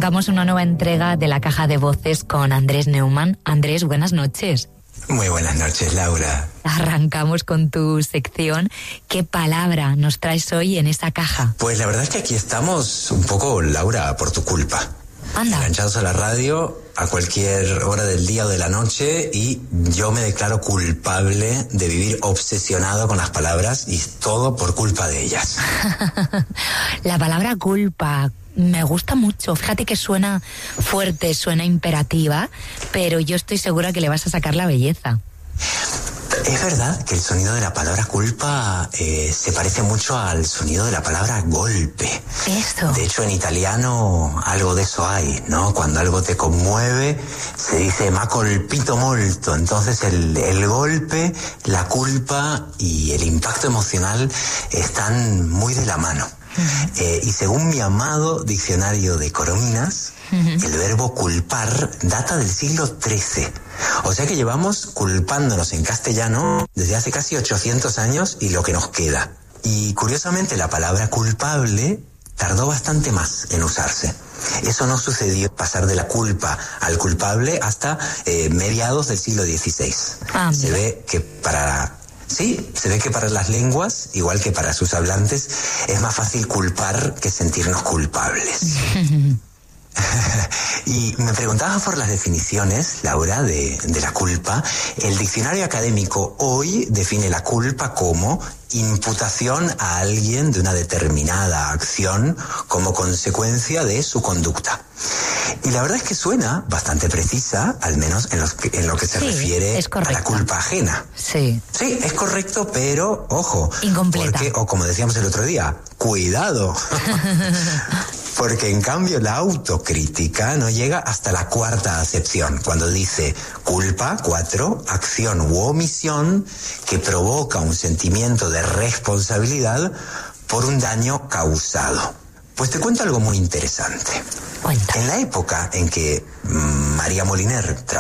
Arrancamos una nueva entrega de La Caja de Voces con Andrés Neumann. Andrés, buenas noches. Muy buenas noches, Laura. Arrancamos con tu sección. ¿Qué palabra nos traes hoy en esa caja? Pues la verdad es que aquí estamos un poco, Laura, por tu culpa. Anda. Enganchados a la radio a cualquier hora del día o de la noche, y yo me declaro culpable de vivir obsesionado con las palabras, y todo por culpa de ellas. La palabra culpa me gusta mucho. Fíjate que suena fuerte, suena imperativa, pero yo estoy segura que le vas a sacar la belleza. Es verdad que el sonido de la palabra culpa se parece mucho al sonido de la palabra golpe. Eso. De hecho, en italiano algo de eso hay, ¿no? Cuando algo te conmueve, se dice "m'ha colpito molto". Entonces el golpe, la culpa y el impacto emocional están muy de la mano. Y según mi amado diccionario de Corominas, el verbo culpar data del siglo XIII. O sea que llevamos culpándonos en castellano desde hace casi 800 años y lo que nos queda. Y curiosamente la palabra culpable tardó bastante más en usarse. Eso no sucedió pasar de la culpa al culpable hasta mediados del siglo XVI. Se ve que para las lenguas, igual que para sus hablantes, es más fácil culpar que sentirnos culpables. Y me preguntaba por las definiciones, Laura, de la culpa. El diccionario académico hoy define la culpa como imputación a alguien de una determinada acción como consecuencia de su conducta. Y la verdad es que suena bastante precisa, al menos en lo que se refiere a la culpa ajena. Sí, es correcto, pero ojo. Incompleta. Porque, o como decíamos el otro día, cuidado. Porque en cambio la autocrítica no llega hasta la cuarta acepción, cuando dice culpa, 4, acción u omisión que provoca un sentimiento de responsabilidad por un daño causado. Pues te cuento algo muy interesante. Cuenta. En la época en que María Moliner